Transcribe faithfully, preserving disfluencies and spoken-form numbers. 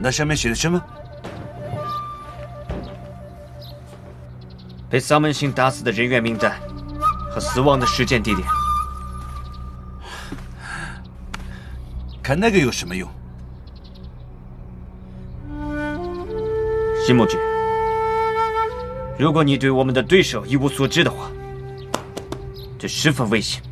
那上面写的什么？ 被萨门星打死的人员名单和死亡的时间地点。 看那个有什么用？ 石木君，如果你对我们的对手一无所知的话，这十分危险。